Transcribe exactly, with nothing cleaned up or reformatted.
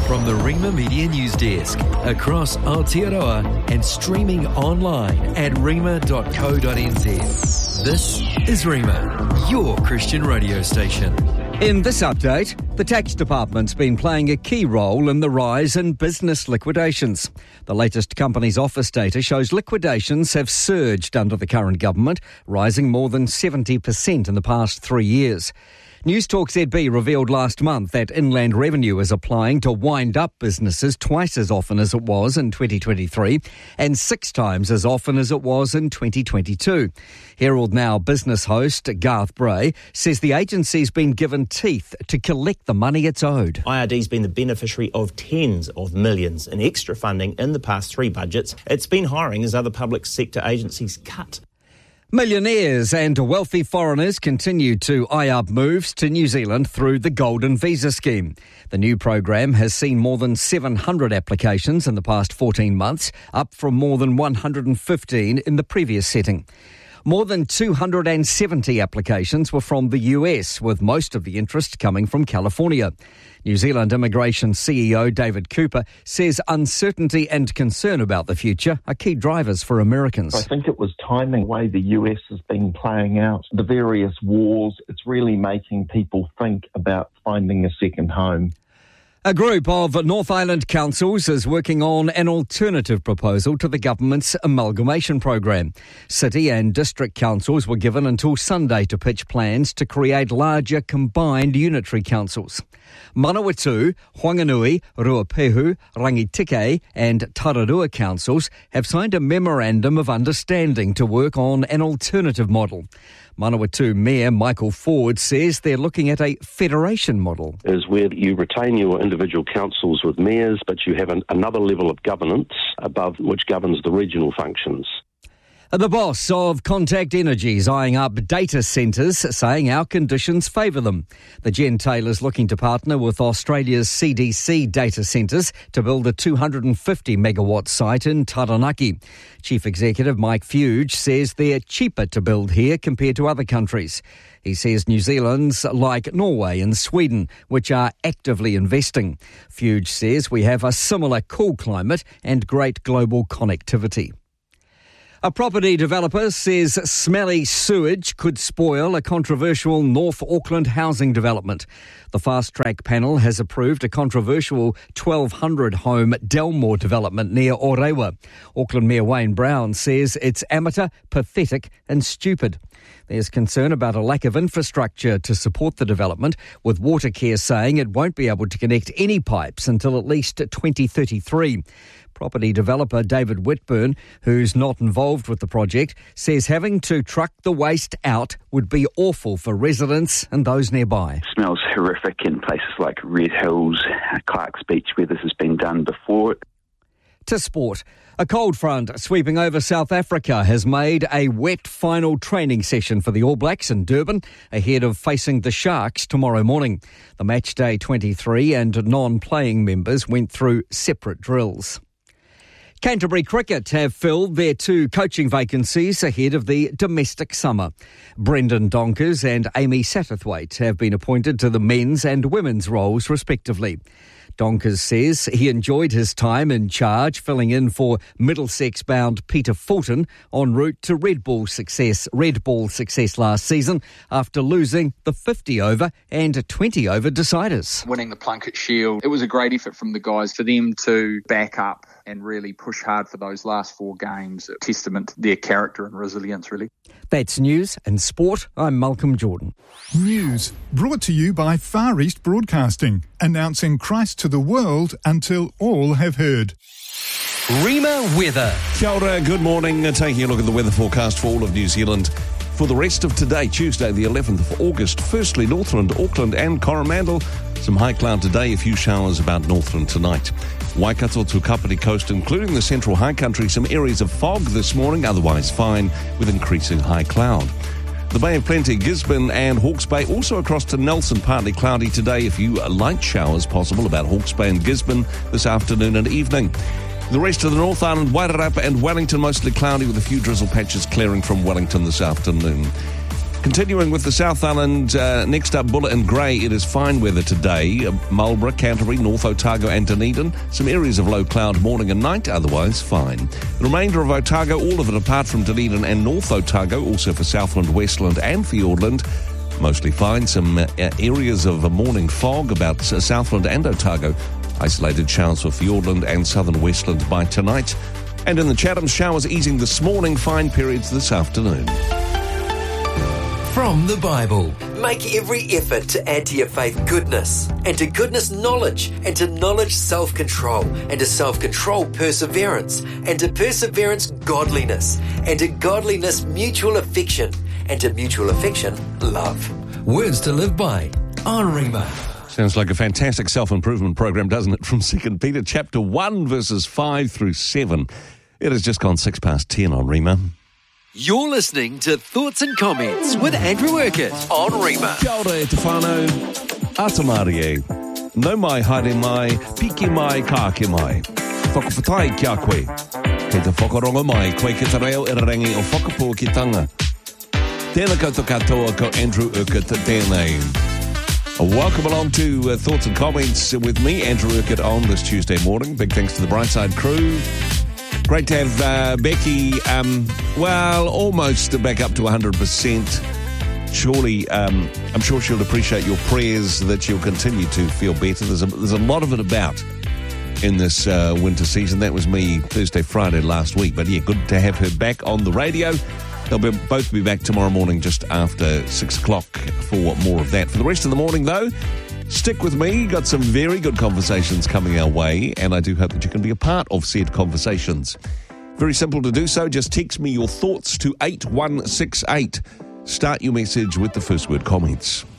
from the Rima Media News Desk, across Aotearoa and streaming online at rima dot co dot n z. This is Rima, your Christian radio station. In this update, the tax department's been playing a key role in the rise in business liquidations. The latest Companies Office data shows liquidations have surged under the current government, rising more than seventy percent in the past three years. Newstalk Z B revealed last month that Inland Revenue is applying to wind up businesses twice as often as it was in twenty twenty-three and six times as often as it was in twenty twenty-two. Herald Now business host Garth Bray says the agency's been given teeth to collect the money it's owed. I R D's been the beneficiary of tens of millions in extra funding in the past three budgets. It's been hiring as other public sector agencies cut. Millionaires and wealthy foreigners continue to eye up moves to New Zealand through the Golden Visa Scheme. The new program has seen more than seven hundred applications in the past fourteen months, up from more than one hundred fifteen in the previous setting. More than two hundred seventy applications were from the U S, with most of the interest coming from California. New Zealand Immigration C E O David Cooper says uncertainty and concern about the future are key drivers for Americans. I think it was timing, the way the U S has been playing out, the various wars. It's really making people think about finding a second home. A group of North Island councils is working on an alternative proposal to the government's amalgamation program. City and district councils were given until Sunday to pitch plans to create larger combined unitary councils. Manawatu, Whanganui, Ruapehu, Rangitike and Tararua councils have signed a memorandum of understanding to work on an alternative model. Manawatu Mayor Michael Ford says they're looking at a federation model. Is where you retain your individual councils with mayors, but you have an, another level of governance above which governs the regional functions. The boss of Contact Energy is eyeing up data centres, saying our conditions favour them. The Gentail is looking to partner with Australia's C D C data centres to build a two hundred fifty megawatt site in Taranaki. Chief Executive Mike Fuge says they're cheaper to build here compared to other countries. He says New Zealand's like Norway and Sweden, which are actively investing. Fuge says we have a similar cool climate and great global connectivity. A property developer says smelly sewage could spoil a controversial North Auckland housing development. The Fast Track panel has approved a controversial twelve hundred home Delmore development near Orewa. Auckland Mayor Wayne Brown says it's amateur, pathetic and stupid. There's concern about a lack of infrastructure to support the development, with Watercare saying it won't be able to connect any pipes until at least twenty thirty-three. Property developer David Whitburn, who's not involved with the project, says having to truck the waste out would be awful for residents and those nearby. It smells horrific in places like Red Hills, Clark's Beach, where this has been done before. To sport. A cold front sweeping over South Africa has made a wet final training session for the All Blacks in Durban ahead of facing the Sharks tomorrow morning. The Matchday twenty-three and non-playing members went through separate drills. Canterbury Cricket have filled their two coaching vacancies ahead of the domestic summer. Brendan Donkers and Amy Satterthwaite have been appointed to the men's and women's roles respectively. Donkers says he enjoyed his time in charge, filling in for Middlesex-bound Peter Fulton en route to Red Bull success, Red Ball success last season after losing the fifty over and twenty over deciders. Winning the Plunket Shield, it was a great effort from the guys for them to back up and really push hard for those last four games. A testament to their character and resilience, really. That's news and sport. I'm Malcolm Jordan. News brought to you by Far East Broadcasting, announcing Christ to the world until all have heard. Rima weather. Kia ora, good morning. Uh, taking a look at the weather forecast for all of New Zealand for the rest of today, Tuesday the eleventh of August. Firstly, Northland, Auckland and Coromandel. Some high cloud today, a few showers about Northland tonight. Waikato to Kapiti Coast, including the central high country, some areas of fog this morning, otherwise fine with increasing high cloud. The Bay of Plenty, Gisborne and Hawke's Bay, also across to Nelson, partly cloudy today, a few light showers possible about Hawke's Bay and Gisborne this afternoon and evening. The rest of the North Island, Wairarapa and Wellington, mostly cloudy with a few drizzle patches clearing from Wellington this afternoon. Continuing with the South Island, uh, next up, Bulletin Grey. It is fine weather today. Uh, Marlborough, Canterbury, North Otago and Dunedin. Some areas of low cloud morning and night, otherwise fine. The remainder of Otago, all of it apart from Dunedin and North Otago, also for Southland, Westland and Fiordland, mostly fine. Some uh, areas of a morning fog about uh, Southland and Otago. Isolated showers for Fiordland and Southern Westland by tonight. And in the Chatham, showers easing this morning, fine periods this afternoon. From the Bible. Make every effort to add to your faith goodness, and to goodness knowledge, and to knowledge self-control, and to self-control perseverance, and to perseverance godliness, and to godliness mutual affection, and to mutual affection love. Words to live by on Rima. Sounds like a fantastic self-improvement program, doesn't it? From Second Peter chapter one, verses five through seven. It has just gone six past ten on Rima. You're listening to Thoughts and Comments with Andrew Urquhart on Rima. Kia ora e te whānau, atamarie. No mai haere mai, piki mai, kāke mai. Whakawhatai kia koe. Kei te whakarongo mai, koe ki te reo irarangi o whakapō ki tanga. Tēnā koutou katoa ko Andrew Urquhart tēnei. Welcome along to uh, Thoughts and Comments with me, Andrew Urquhart, on this Tuesday morning. Big thanks to the Brightside crew. Great to have uh, Becky, um, well, almost back up to one hundred percent. Surely, um, I'm sure she'll appreciate your prayers that she'll continue to feel better. There's a, there's a lot of it about in this uh, winter season. That was me Thursday, Friday last week. But yeah, good to have her back on the radio. They'll be, both be back tomorrow morning just after six o'clock for more of that. For the rest of the morning, though, stick with me. Got some very good conversations coming our way, and I do hope that you can be a part of said conversations. Very simple to do so. Just text me your thoughts to eight one six eight. Start your message with the first word comments.